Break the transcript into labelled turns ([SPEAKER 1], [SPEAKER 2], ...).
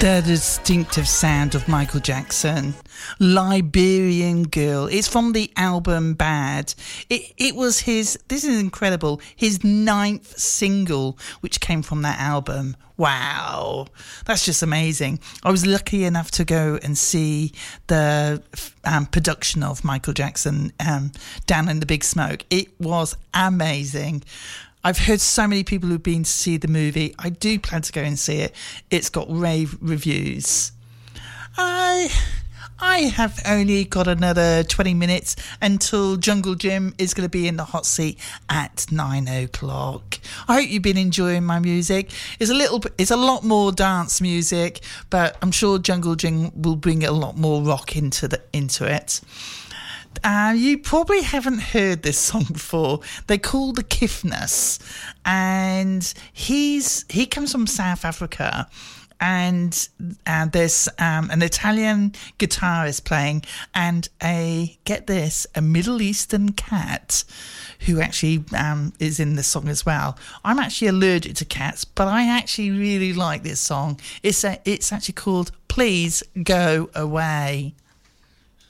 [SPEAKER 1] The distinctive sound of Michael Jackson, Liberian Girl. It's from the album Bad. It was his, this is incredible, his 9th single, which came from that album. Wow, that's just amazing. I was lucky enough to go and see the production of Michael Jackson down in the Big Smoke. It was amazing. I've heard so many people who've been to see the movie. I do plan to go and see it. It's got rave reviews. I have only got another 20 minutes until Jungle Jim is going to be in the hot seat at 9 o'clock. I hope you've been enjoying my music. It's a lot more dance music, but I'm sure Jungle Jim will bring a lot more rock into it. You probably haven't heard this song before. They're called the Kiffness, and he comes from South Africa, and there's an Italian guitarist playing, and get this, a Middle Eastern cat who actually is in the song as well. I'm actually allergic to cats, but I actually really like this song. It's actually called Please Go Away.